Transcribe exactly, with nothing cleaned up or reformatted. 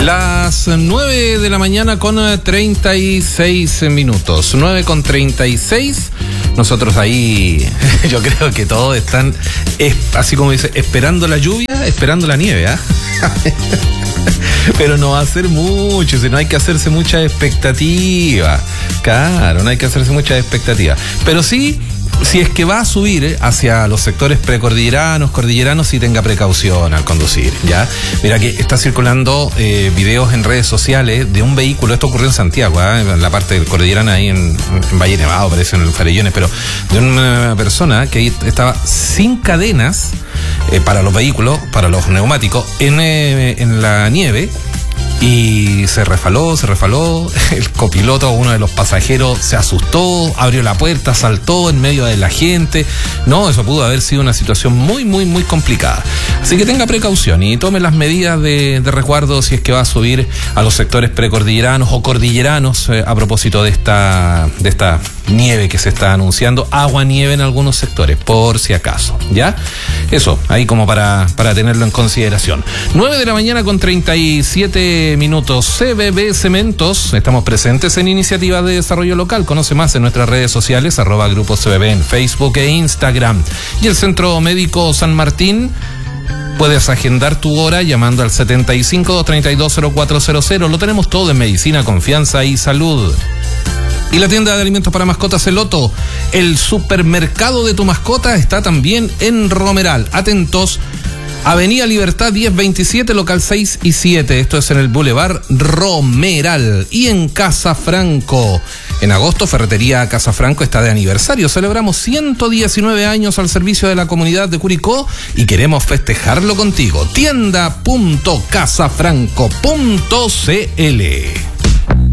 Las nueve de la mañana con treinta y seis minutos. nueve con treinta y seis. Nosotros ahí, yo creo que todos están, es, así como dice, esperando la lluvia, esperando la nieve, ¿ah? ¿eh? Pero no va a ser mucho, si no hay que hacerse mucha expectativa. Claro, no hay que hacerse mucha expectativa. Pero sí, si es que va a subir hacia los sectores precordilleranos, cordilleranos, sí tenga precaución al conducir, ¿ya? Mira que está circulando eh, videos en redes sociales de un vehículo, esto ocurrió en Santiago, ¿eh? En la parte del cordillerana, ahí en, en Valle Nevado, parece, en Farellones, pero de una persona que estaba sin cadenas eh, para los vehículos, para los neumáticos, en, eh, en la nieve. Y se refaló, se refaló, el copiloto, uno de los pasajeros, se asustó, abrió la puerta, saltó en medio de la gente. No, eso pudo haber sido una situación muy, muy, muy complicada. Así que tenga precaución y tome las medidas de, de resguardo si es que va a subir a los sectores precordilleranos o cordilleranos eh, a propósito de esta, de esta nieve que se está anunciando, agua nieve en algunos sectores, por si acaso, ¿ya? Eso, ahí como para, para tenerlo en consideración. nueve de la mañana con treinta y siete minutos. C B B Cementos, estamos presentes en iniciativas de desarrollo local. Conoce más en nuestras redes sociales, arroba Grupo C B B en Facebook e Instagram. Y el Centro Médico San Martín, puedes agendar tu hora llamando al setenta y cinco, doscientos treinta y dos, cero cuatro cero cero. Lo tenemos todo en medicina, confianza y salud. Y la tienda de alimentos para mascotas El Loto, el supermercado de tu mascota, está también en Romeral. Atentos, Avenida Libertad diez veintisiete, local seis y siete. Esto es en el Boulevard Romeral. Y en Casa Franco, en agosto, Ferretería Casa Franco está de aniversario. Celebramos ciento diecinueve años al servicio de la comunidad de Curicó y queremos festejarlo contigo. tienda punto casafranco punto cl.